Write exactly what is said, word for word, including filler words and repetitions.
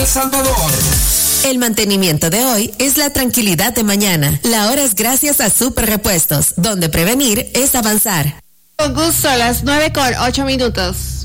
El Salvador. El mantenimiento de hoy es la tranquilidad de mañana. La hora es gracias a Super Repuestos, donde prevenir es avanzar. Con gusto, a las nueve con ocho minutos.